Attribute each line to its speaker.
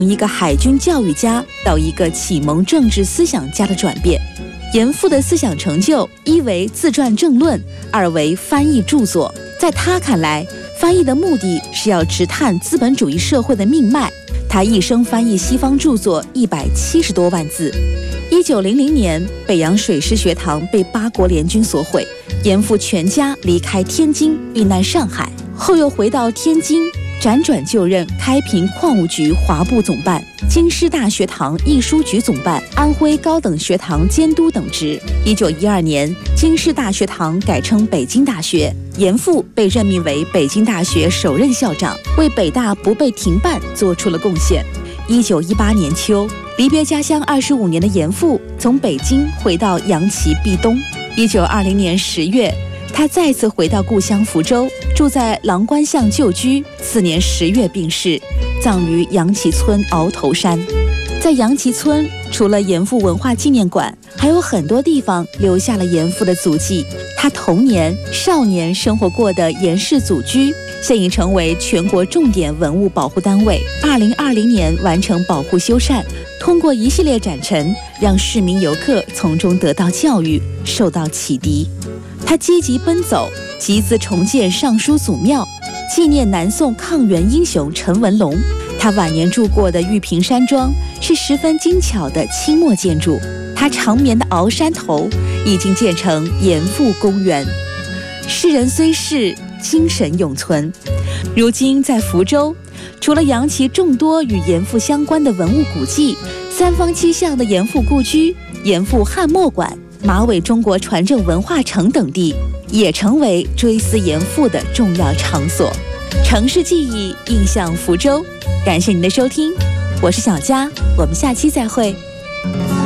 Speaker 1: 一个海军教育家到一个启蒙政治思想家的转变。严复的思想成就，一为自传政论，二为翻译著作。在他看来，翻译的目的是要直探资本主义社会的命脉。他一生翻译西方著作170多万字。1900年，北洋水师学堂被八国联军所毁，严复全家离开天津，避难上海，后又回到天津，辗转就任开平矿务局华部总办、京师大学堂艺书局总办、安徽高等学堂监督等职。1912年，京师大学堂改称北京大学，严复被任命为北京大学首任校长，为北大不被停办做出了贡献。1918年秋，离别家乡25年的严复从北京回到杨岐避冬。1920年10月，他再次回到故乡福州，住在郎官巷旧居。次年10月病逝，葬于杨岐村鳌头山。在杨岐村，除了严复文化纪念馆，还有很多地方留下了严复的足迹。他童年、少年生活过的严氏祖居，现已成为全国重点文物保护单位。2020年完成保护修缮，通过一系列展陈，让市民游客从中得到教育，受到启迪。他积极奔走，集资重建尚书祖庙，纪念南宋抗元英雄陈文龙。他晚年住过的玉屏山庄是十分精巧的清末建筑，他长眠的鳌山头已经建成严复公园。世人虽逝，精神永存。如今在福州，除了杨岐众多与严复相关的文物古迹，三坊七巷的严复故居、严复汉墨馆、马尾中国传政文化城等地，也成为追思严复的重要场所。城市记忆，印象福州。感谢您的收听，我是小佳，我们下期再会。